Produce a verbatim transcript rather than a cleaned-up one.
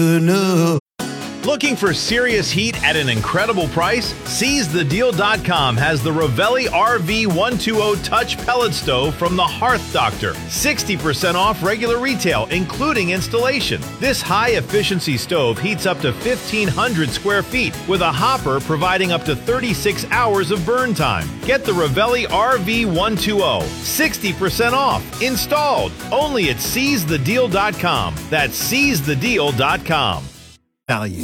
Looking for serious heat at an incredible price? Seize the Deal dot com has the Ravelli R V one twenty Touch Pellet Stove from the Hearth Doctor. sixty percent off regular retail, including installation. This high-efficiency stove heats up to fifteen hundred square feet, with a hopper providing up to thirty-six hours of burn time. Get the Ravelli R V one twenty, sixty percent off, installed, only at Seize the Deal dot com. That's Seize the Deal dot com. Value.